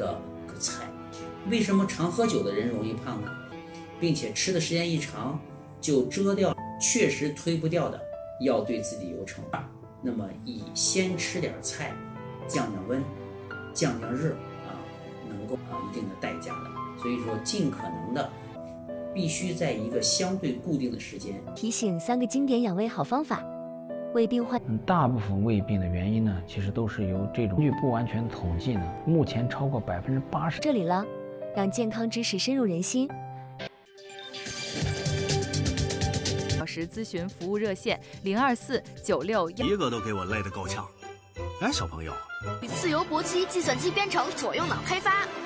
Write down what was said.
的菜。为什么常喝酒的人容易胖呢？并且吃的时间一长就遮掉确实推不掉的，要对自己有惩罚。那么以先吃点菜，降温，降热能够一定的代价的。所以说尽可能的必须在一个相对固定的时间。 提醒3个经典养胃好方法。胃病患大部分胃病的原因呢，其实都是由这种根据不完全统计呢，目前超过80%。 这里了，让健康知识深入人心。 小时咨询服务热线02496 一个都给我累得够呛。哎，小朋友， 自由搏击计算机编程左右脑开发。